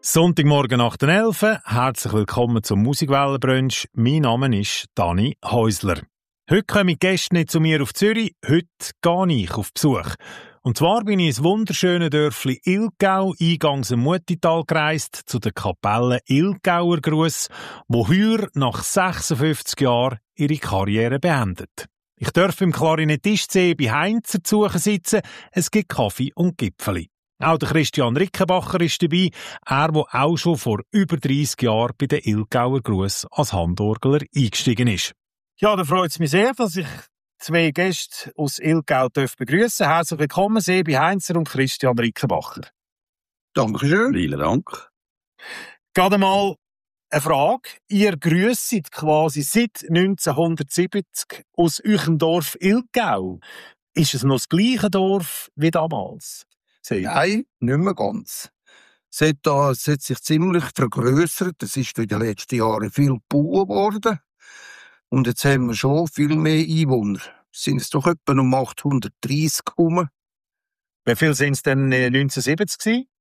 Sonntagmorgen nach den 11 Uhr. Herzlich willkommen zum Musikwellenbrunch. Mein Name ist Dani Häusler. Heute kommen Gäste nicht zu mir auf Zürich, heute gehe ich auf Besuch. Und zwar bin ich ins wunderschöne Dörfli Ilgau, eingangs im Muttital gereist, zu der Kapelle Ilgauer Gruss, wo heuer nach 56 Jahren ihre Karriere beendet. Ich darf im Klarinettist bei Heinzer zu sitzen, es gibt Kaffee und Gipfeli. Auch der Christian Rickenbacher ist dabei, er, der auch schon vor über 30 Jahren bei der Ilgauer Gruss als Handorgler eingestiegen ist. Ja, da freut es mich sehr, dass ich zwei Gäste aus Ilgau begrüßen darf. Herzlich willkommen, Sebi Heinzer und Christian Rickenbacher. Dankeschön. Vielen Dank. Gerade mal eine Frage. Ihr grüsset quasi seit 1970 aus eurem Dorf Ilgau. Ist es noch das gleiche Dorf wie damals? Nein, nicht mehr ganz. Es hat sich ziemlich vergrössert. Es ist in den letzten Jahren viel gebaut worden. Und jetzt haben wir schon viel mehr Einwohner. Es sind es doch etwa um 830 gekommen. Wie viel sind es denn 1970 gewesen?